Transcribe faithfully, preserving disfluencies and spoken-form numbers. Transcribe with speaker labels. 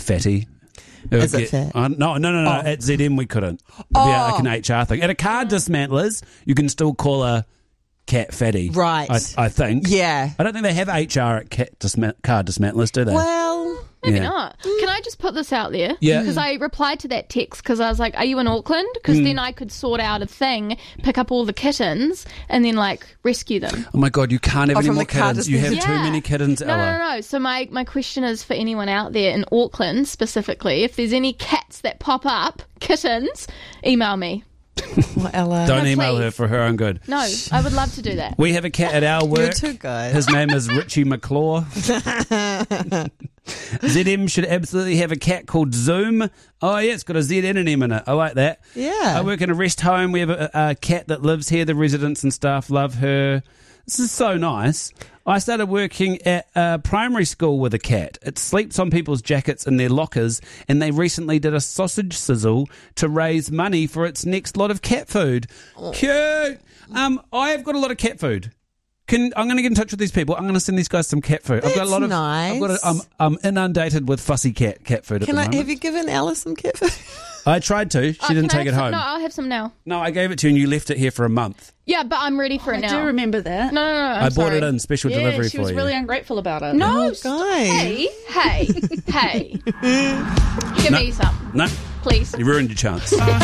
Speaker 1: fatty. It
Speaker 2: Is it
Speaker 1: get,
Speaker 2: fat?
Speaker 1: Uh, no, no, no, no.
Speaker 2: Oh.
Speaker 1: At Z M we couldn't. It'd be
Speaker 2: Oh.
Speaker 1: like an H R thing. At a car dismantlers, you can still call a cat fatty.
Speaker 2: Right.
Speaker 1: I, I think.
Speaker 2: Yeah.
Speaker 1: I don't think they have H R at cat disma- car dismantlers, do they?
Speaker 2: Well,
Speaker 3: Maybe
Speaker 1: Yeah.
Speaker 3: not. Can I just put this out there?
Speaker 1: Yeah.
Speaker 3: Because I replied to that text because I was like, are you in Auckland? Because then I could sort out a thing, pick up all the kittens, and then, like, rescue them.
Speaker 1: Oh my God, you can't have
Speaker 2: Oh,
Speaker 1: any
Speaker 2: from
Speaker 1: more
Speaker 2: the car
Speaker 1: kittens. You have
Speaker 2: dispenser.
Speaker 1: too many kittens,
Speaker 3: No,
Speaker 1: Ella.
Speaker 3: no, no, no. So my, my question is for anyone out there in Auckland specifically, if there's any cats that pop up, kittens, email me.
Speaker 2: well, Ella.
Speaker 1: Don't
Speaker 3: No,
Speaker 1: email
Speaker 3: please.
Speaker 1: her for her own good.
Speaker 3: No, I would love to do that.
Speaker 1: We have a cat at our work.
Speaker 2: You're too good.
Speaker 1: His name is Richie McClaw. Z M should absolutely have a cat called Zoom. Oh, yeah, it's got a Z N and M in it. I like that.
Speaker 2: Yeah.
Speaker 1: I work in a rest home. We have a, a cat that lives here. The residents and staff love her. This is so nice. I started working at a primary school with a cat. It sleeps on people's jackets in their lockers, and they recently did a sausage sizzle to raise money for its next lot of cat food. Cute. Um, I have got a lot of cat food. Can I'm going to get in touch with these people. I'm going to send these guys some cat food. I've got a
Speaker 2: That's
Speaker 1: lot of.
Speaker 2: nice.
Speaker 1: I've got. A, I'm I'm inundated with fussy cat cat food at
Speaker 2: Can
Speaker 1: the
Speaker 2: I?
Speaker 1: moment.
Speaker 2: Have you given Ella some cat food?
Speaker 1: I tried to. She
Speaker 3: Oh,
Speaker 1: didn't
Speaker 3: can I
Speaker 1: take it
Speaker 3: have
Speaker 1: home.
Speaker 3: some? No, I'll have some now.
Speaker 1: No, I gave it to you, and you left it here for a month.
Speaker 3: Yeah, but I'm ready for it
Speaker 4: I
Speaker 3: now.
Speaker 4: do remember that.
Speaker 3: No, no, no. I'm
Speaker 1: I bought
Speaker 3: sorry.
Speaker 1: it in special
Speaker 4: yeah,
Speaker 1: delivery
Speaker 4: she
Speaker 1: for
Speaker 4: was
Speaker 1: you.
Speaker 4: really ungrateful about it.
Speaker 3: No,
Speaker 2: Oh,
Speaker 3: st-
Speaker 2: guys.
Speaker 3: hey, hey, hey. Give
Speaker 1: No.
Speaker 3: me some,
Speaker 1: No,
Speaker 3: please.
Speaker 1: you ruined your chance.